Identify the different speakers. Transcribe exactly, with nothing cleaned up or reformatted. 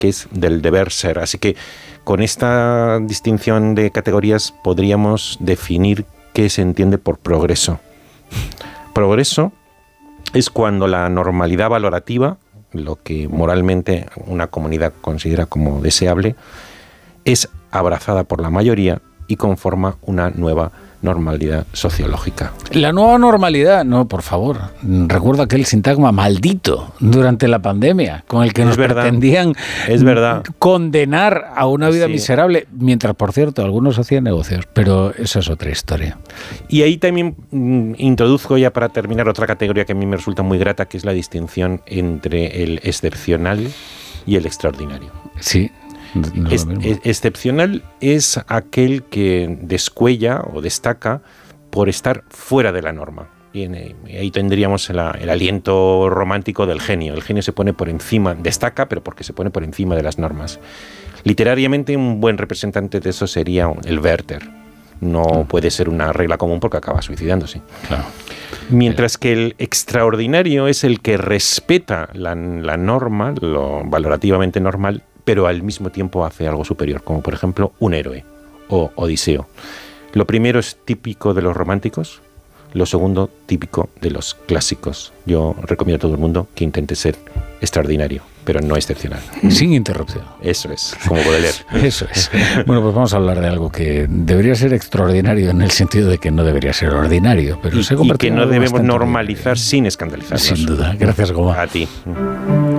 Speaker 1: que es del deber ser. Así que con esta distinción de categorías podríamos definir qué se entiende por progreso. Progreso es cuando la normalidad valorativa, lo que moralmente una comunidad considera como deseable, es abrazada por la mayoría y conforma una nueva normalidad sociológica.
Speaker 2: La nueva normalidad, no, por favor. Recuerdo aquel sintagma maldito durante la pandemia, con el que nos
Speaker 1: verdad,
Speaker 2: pretendían
Speaker 1: es verdad.
Speaker 2: condenar a una vida
Speaker 1: sí.
Speaker 2: miserable, mientras, por cierto, algunos hacían negocios, pero eso es otra historia.
Speaker 1: Y ahí también mm, introduzco ya para terminar otra categoría que a mí me resulta muy grata, que es la distinción entre el excepcional y el extraordinario.
Speaker 2: Sí. No es
Speaker 1: es, es, excepcional es aquel que descuella o destaca por estar fuera de la norma. Y, en, y ahí tendríamos la, el aliento romántico del genio. El genio se pone por encima, destaca, pero porque se pone por encima de las normas. Literariamente, un buen representante de eso sería el Werther. No mm. puede ser una regla común porque acaba suicidándose.
Speaker 2: Claro.
Speaker 1: Mientras que el extraordinario es el que respeta la, la norma, lo valorativamente normal, pero al mismo tiempo hace algo superior, como por ejemplo un héroe o Odiseo. Lo primero es típico de los románticos, lo segundo típico de los clásicos. Yo recomiendo a todo el mundo que intente ser extraordinario, pero no excepcional.
Speaker 2: Sin interrupción.
Speaker 1: Eso es, como puede leer.
Speaker 2: Eso es. Bueno, pues vamos a hablar de algo que debería ser extraordinario en el sentido de que no debería ser ordinario, pero
Speaker 1: y,
Speaker 2: se
Speaker 1: y que no debemos normalizar
Speaker 2: ordinario.
Speaker 1: Sin escandalizarnos.
Speaker 2: Sin duda. Gracias, Goma.
Speaker 1: A ti.